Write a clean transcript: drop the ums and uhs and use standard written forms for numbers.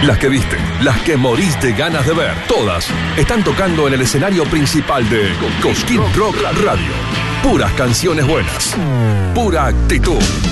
Las que viste, las que morís de ganas de ver, todas están tocando en el escenario principal de Cosquín Rock Radio. Puras canciones buenas, pura actitud.